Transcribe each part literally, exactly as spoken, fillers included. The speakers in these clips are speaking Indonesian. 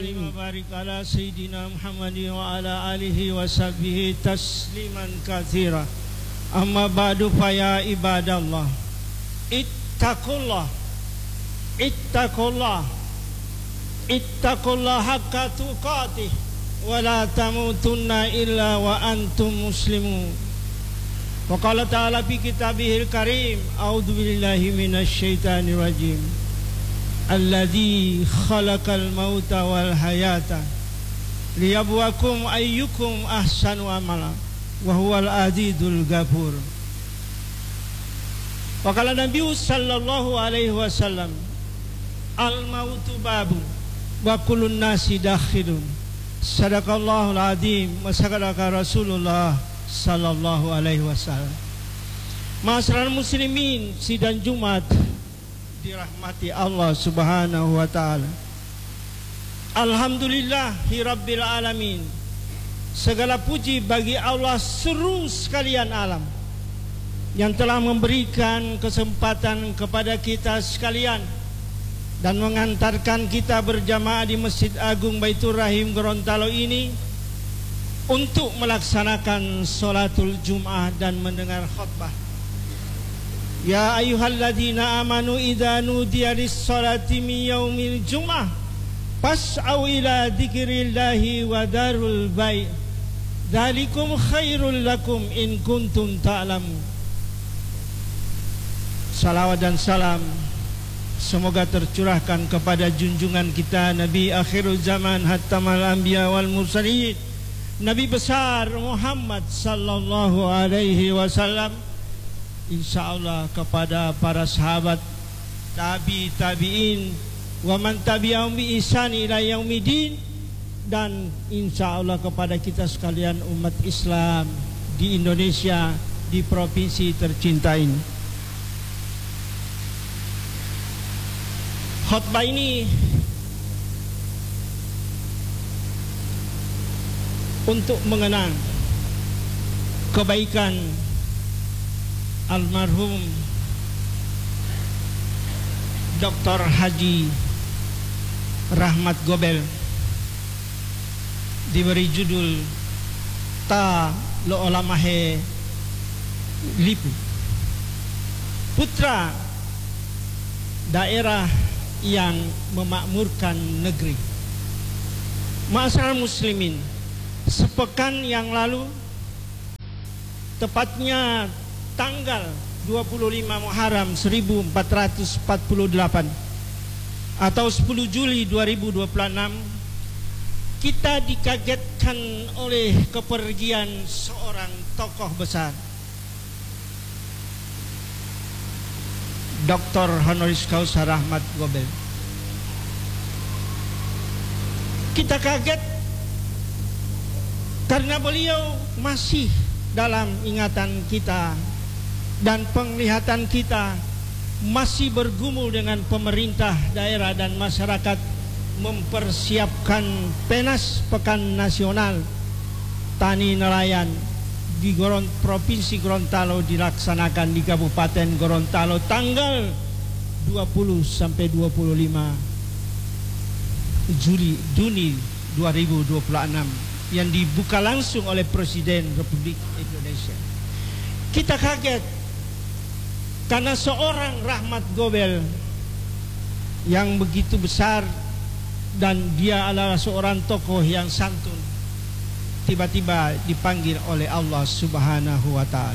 Barik ala Sayyidina Muhammad wa ala alihi wa sahbihi tasliman katsira. Amma ba'du fa ya ibadallah, ittaqullah ittaqullah ittaqullah haqqa tuqatih wa la tamutunna illa wa antum muslimun. Wa qala ta'ala fi kitabihil karim, a'udzu billahi minasy syaithanir rajim. Alladzi khalaqal mauta wal hayata liyabluwakum ayyukum ahsanu amala wa huwal azizul ghafur. Wa qala Nabi sallallahu alaihi wasallam, al mautu babu wa kullun nasi dakhilun. Sadaqallahul azim wa sadaqa Rasulullah sallallahu alaihi wasallam. Ma'asyiral muslimin, sidang Jumat dirahmati Allah subhanahu wa ta'ala. Alhamdulillahi rabbil alamin. Segala puji bagi Allah seluruh sekalian alam yang telah memberikan kesempatan kepada kita sekalian dan mengantarkan kita berjamaah di Masjid Agung Baitur Rahim Gorontalo ini untuk melaksanakan sholatul Jum'ah dan mendengar khutbah. Ya ayyuhalladzina amanu idza nudiya lis-sholati min yaumil jum'ah fas'au ila dzikrillahi wa darul bai'. Dzalikum khairul lakum in kuntum ta'lamun. Salawat dan salam semoga tercurahkan kepada junjungan kita Nabi akhirul zaman hattamal anbiya wal mursalin, Nabi besar Muhammad sallallahu alaihi wasallam. InsyaAllah kepada para sahabat, tabi tabiin, wa man tabi'ahum bi ihsan ila yaumidin, dan insyaallah kepada kita sekalian umat Islam di Indonesia, di provinsi tercinta ini. Khutbah ini untuk mengenang kebaikan almarhum Doktor Haji Rahmat Gobel, diberi judul Ta Lo Olamahe Lipu, putra daerah yang memakmurkan negeri. Ma'asyiral muslimin, sepekan yang lalu, tepatnya tanggal dua puluh lima Muharram seribu empat ratus empat puluh delapan atau sepuluh Juli dua ribu dua puluh enam, kita dikagetkan oleh kepergian seorang tokoh besar, Doktor Honoris Causa Rahmat Gobel. Kita kaget karena beliau masih dalam ingatan kita dan penglihatan kita, masih bergumul dengan pemerintah daerah dan masyarakat mempersiapkan Penas Pekan Nasional Tani Nelayan di Goron, Provinsi Gorontalo, dilaksanakan di Kabupaten Gorontalo tanggal dua puluh sampai dua puluh lima Juli dua ribu dua puluh enam yang dibuka langsung oleh Presiden Republik Indonesia. Kita kaget karena seorang Rahmat Gobel yang begitu besar dan dia adalah seorang tokoh yang santun, tiba-tiba dipanggil oleh Allah Subhanahu wa ta'ala.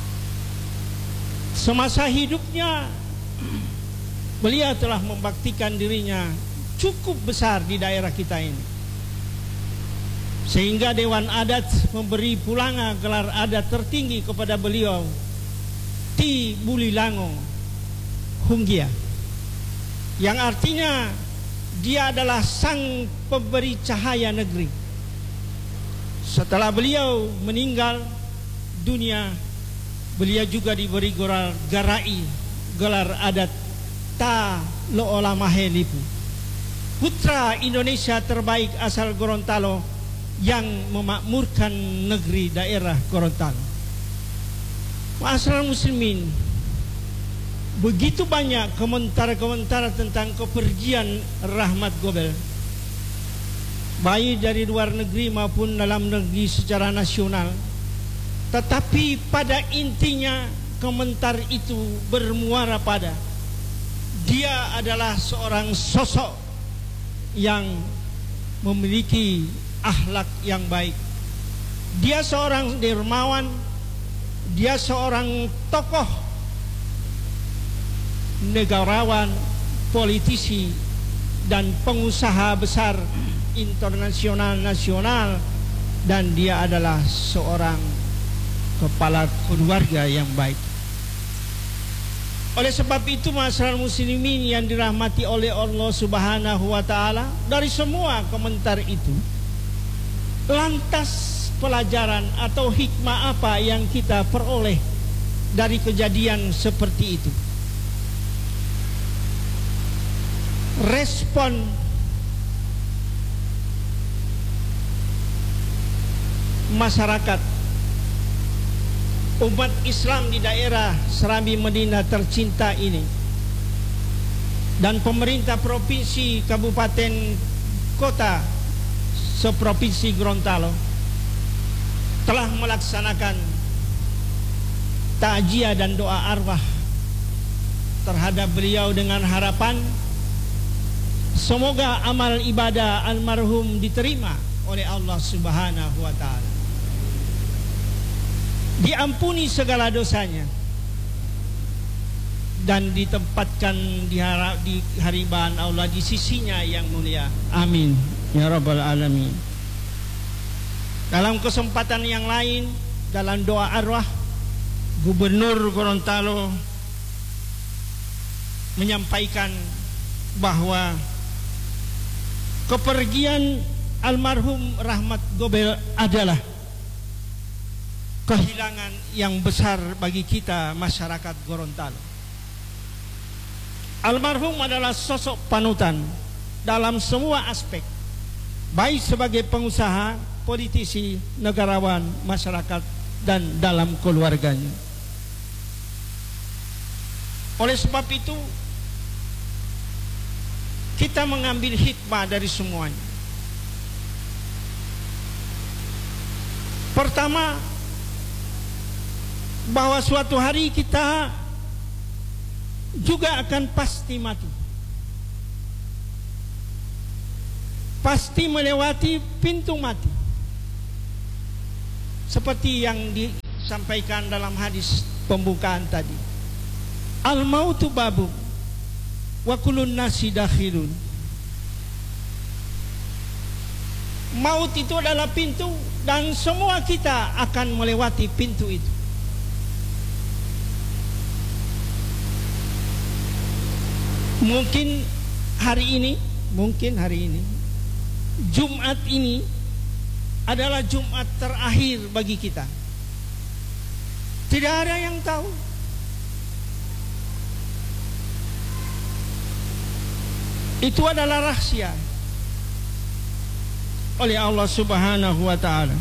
Semasa hidupnya beliau telah membaktikan dirinya cukup besar di daerah kita ini, sehingga Dewan Adat memberi pulanga gelar adat tertinggi kepada beliau, Ti Bulilango Hunggia, yang artinya dia adalah sang pemberi cahaya negeri. Setelah beliau meninggal dunia, beliau juga diberi gelar garai, gelar adat Ta Lo Olamahe Lipu, putra Indonesia terbaik asal Gorontalo yang memakmurkan negeri daerah Gorontalo. Ma'asyiral muslimin, begitu banyak komentar-komentar tentang kepergian Rahmat Gobel. baik dari luar negeri maupun dalam negeri secara nasional. Tetapi pada intinya komentar itu bermuara pada dia adalah seorang sosok yang memiliki akhlak yang baik. Dia seorang dermawan, dia seorang tokoh negarawan, politisi dan pengusaha besar internasional nasional, dan dia adalah seorang kepala keluarga yang baik. Oleh sebab itu masyarakat muslimin yang dirahmati oleh Allah Subhanahu wa taala, dari semua komentar itu, lantas pelajaran atau hikmah apa yang kita peroleh dari kejadian seperti itu? Respon masyarakat umat Islam di daerah Serambi Madinah tercinta ini dan pemerintah provinsi, kabupaten, kota seprovinsi Gorontalo telah melaksanakan takziah dan doa arwah terhadap beliau dengan harapan semoga amal ibadah almarhum diterima oleh Allah Subhanahu wa taala, diampuni segala dosanya dan ditempatkan di, harap, di hariban Allah di sisinya yang mulia. Amin ya rabbal alamin. Dalam kesempatan yang lain, dalam doa arwah, Gubernur Gorontalo menyampaikan bahwa kepergian almarhum Rahmat Gobel adalah kehilangan yang besar bagi kita masyarakat Gorontalo. Almarhum adalah sosok panutan dalam semua aspek, baik sebagai pengusaha, politisi, negarawan, masyarakat, dan dalam keluarganya. Oleh sebab itu, kita mengambil hikmah dari semuanya. Pertama, bahwa suatu hari kita juga akan pasti mati, pasti melewati pintu mati, seperti yang disampaikan dalam hadis pembukaan tadi. Al-mautu babu wa kullun nasi dakhilun. Maut itu adalah pintu dan semua kita akan melewati pintu itu. Mungkin hari ini, mungkin hari ini, Jumat ini adalah Jumat terakhir bagi kita. Tidak ada yang tahu. Itu adalah rahasia oleh Allah Subhanahu wa taala.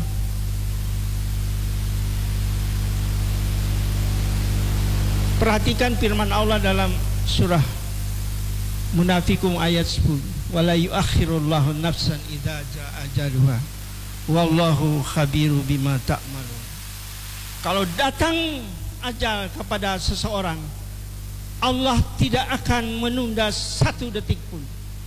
Perhatikan firman Allah dalam surah Munafikun ayat sepuluh. Wala yuakhirullahu nafsan idza jaa ajaluha wallahu khabiru bima ta'malun. Kalau datang ajal kepada seseorang, Allah tidak akan menunda satu detik pun.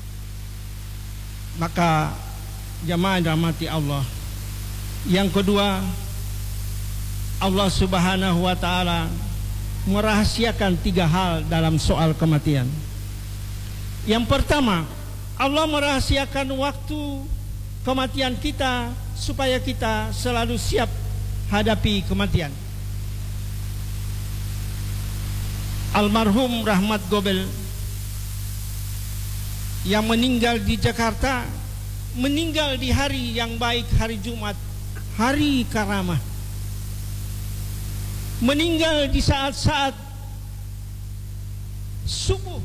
Maka jamaah rahmati Allah, yang kedua, Allah Subhanahu wa taala merahasiakan tiga hal dalam soal kematian. Yang pertama, Allah merahasiakan waktu kematian kita supaya kita selalu siap hadapi kematian. Almarhum Rahmat Gobel yang meninggal di Jakarta, meninggal di hari yang baik, hari Jumat, hari karamah. Meninggal di saat-saat subuh,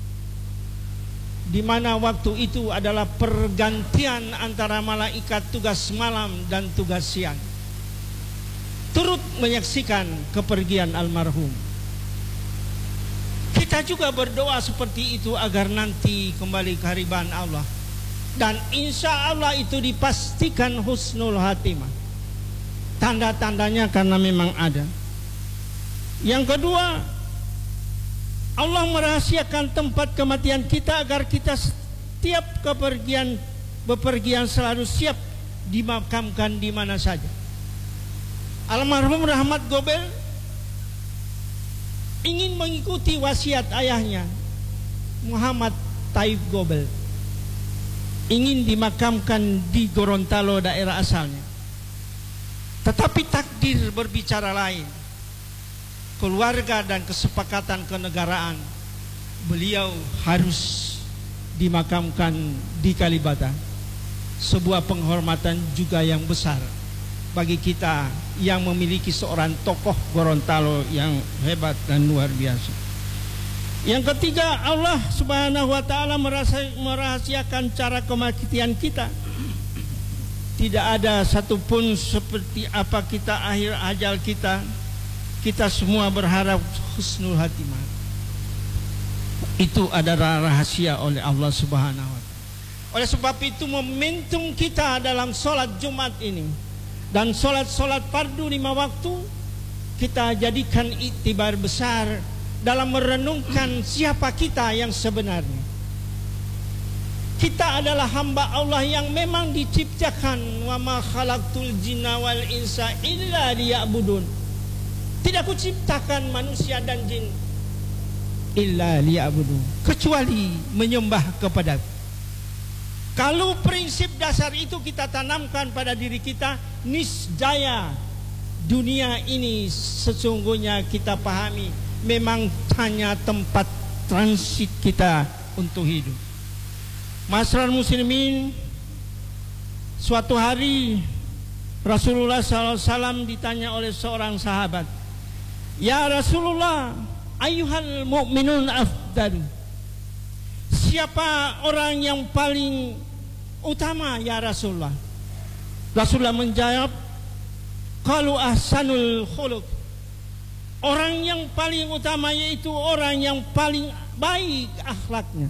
di mana waktu itu adalah pergantian antara malaikat tugas malam dan tugas siang, turut menyaksikan kepergian almarhum. Kita juga berdoa seperti itu agar nanti kembali ke hariban Allah dan insya Allah itu dipastikan husnul hatimah. Tanda-tandanya karena memang ada. Yang kedua, Allah merahasiakan tempat kematian kita agar kita setiap kepergian bepergian selalu siap dimakamkan di mana saja. Almarhum Rahmat Gobel ingin mengikuti wasiat ayahnya Muhammad Taib Gobel, ingin dimakamkan di Gorontalo daerah asalnya. Tetapi takdir berbicara lain. Keluarga dan kesepakatan kenegaraan, beliau harus dimakamkan di Kalibata. Sebuah penghormatan juga yang besar bagi kita yang memiliki seorang tokoh Gorontalo yang hebat dan luar biasa. Yang ketiga, Allah Subhanahu wa taala merahasiakan cara kematian kita. Tidak ada satupun seperti apa kita akhir ajal kita. Kita semua berharap husnul hatimah. Itu adalah rahasia oleh Allah Subhanahu wa taala. Oleh sebab itu momentum kita dalam sholat Jumat ini dan sholat-sholat fardu lima waktu, kita jadikan iktibar besar dalam merenungkan siapa kita yang sebenarnya. Kita adalah hamba Allah yang memang diciptakan, wa ma khalaqtul jinna wal insa illa liya'budun. Tidak kuciptakan manusia dan jin illa liya'budun, kecuali menyembah kepadaku. Kalau prinsip dasar itu kita tanamkan pada diri kita, niscaya dunia ini sesungguhnya kita pahami memang hanya tempat transit kita untuk hidup. Masyarakat muslimin, suatu hari Rasulullah shallallahu alaihi wasallam ditanya oleh seorang sahabat, "Ya Rasulullah, ayyuhal mu'minun afdal?" Siapa orang yang paling utama ya Rasulullah? Rasulullah menjawab, "Qalu ahsanul khuluq." Orang yang paling utama yaitu orang yang paling baik akhlaknya.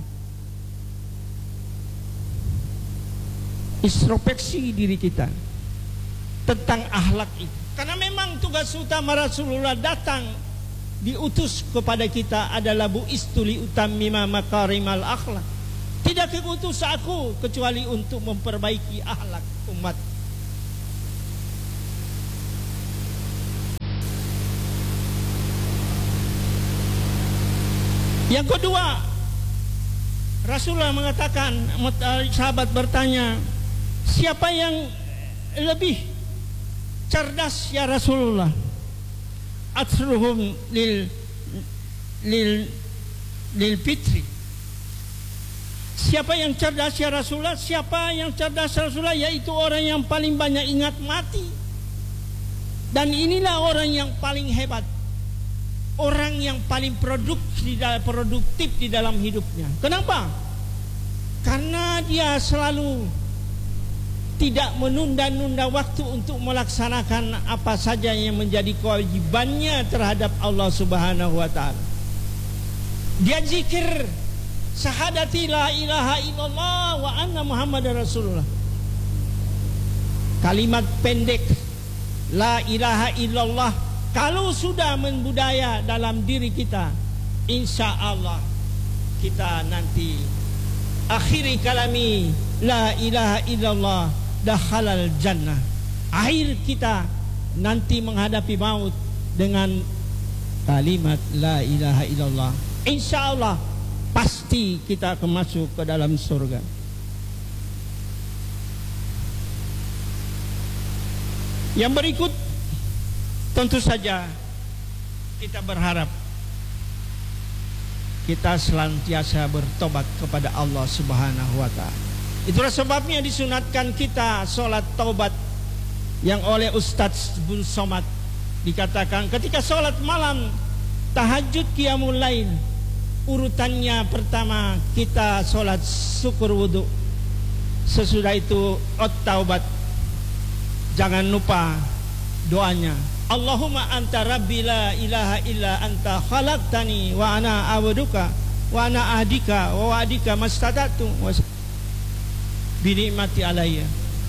Introspeksi diri kita tentang akhlak itu. Karena memang tugas utama Rasulullah datang diutus kepada kita adalah bu'istuli utammima makarimal akhlak. Tidak keutus aku kecuali untuk memperbaiki akhlak umat. Yang kedua, Rasulullah mengatakan, sahabat bertanya, siapa yang lebih cerdas ya Rasulullah? Atsruhum lil lil lil fitri. Siapa yang cerdas ya Rasulullah? Siapa yang cerdas Rasulullah? Yaitu orang yang paling banyak ingat mati. Dan inilah orang yang paling hebat, orang yang paling produktif, produktif di dalam hidupnya. Kenapa? Karena dia selalu tidak menunda-nunda waktu untuk melaksanakan apa saja yang menjadi kewajibannya terhadap Allah Subhanahu wa taala. Dia zikir syahadati la ilaha illallah wa anna Muhammadar Rasulullah. Kalimat pendek la ilaha illallah kalau sudah membudaya dalam diri kita, insya Allah kita nanti akhiri kalami la ilaha illallah dakhalal jannah. Akhir kita nanti menghadapi maut dengan kalimat la ilaha illallah. Insya Allah pasti kita akan masuk ke dalam surga. Yang berikut, tentu saja kita berharap kita senantiasa bertobat kepada Allah Subhanahu wa taala. Itulah sebabnya disunatkan kita sholat taubat yang oleh Ustadz Bun Somad dikatakan ketika sholat malam tahajud qiyamul lail, urutannya pertama kita sholat syukur wudhu, sesudah itu ot taubat. Jangan lupa doanya, Allahumma anta rabbi la ilaha illa anta khalaqtani wa ana abduka wa ana ahdika wa wa'dika mastata'tu. binikmati alayya.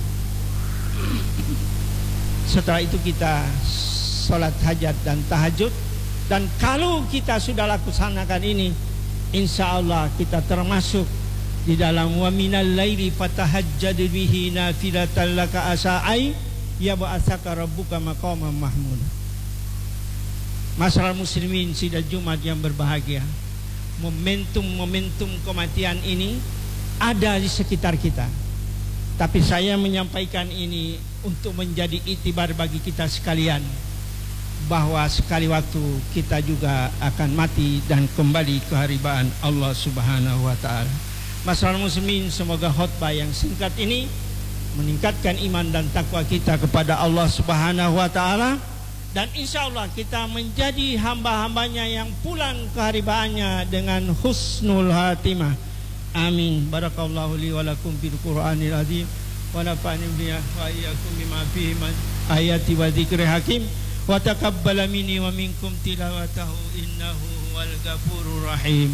Setelah itu kita sholat hajat dan tahajud. Dan kalau kita sudah laksanakan ini, insya Allah kita termasuk di dalam wa minal laili fatahajjad bihi nafilatan laka asa'ai ya ba'atsaka rabbuka maqaman mahmud. Masyarakat muslimin sidang Jumat yang berbahagia, momentum-momentum kematian ini ada di sekitar kita. Tapi saya menyampaikan ini untuk menjadi iktibar bagi kita sekalian, bahwa sekali waktu kita juga akan mati dan kembali ke haribaan Allah Subhanahu wa taala. Masyarakat muslimin, semoga khutbah yang singkat ini meningkatkan iman dan takwa kita kepada Allah Subhanahu wa taala, dan insya Allah kita menjadi hamba-hambanya yang pulang ke haribaannya dengan husnul khatimah. Amin. Barakallahu li wa lakum bil Qur'anil azim wa nafa'ani bihi wa iyyakum bima fihi min ayati wa dzikril hakim. Wa taqabbala minni wa minkum tilawatahu innahu huwal ghafurur rahim.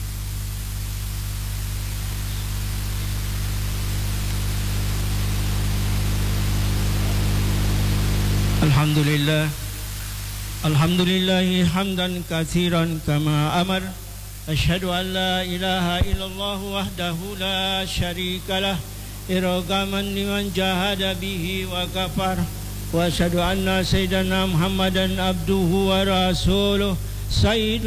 Alhamdulillah, alhamdulillahi hamdan katsiran kama amar. Asyhadu an la ilaha illallah wahdahu la syarikalah irghaman liman jahada bihi wa kafar. Wa asyhadu anna sayyidana Muhammadan abduhu wa rasuluh sayyidul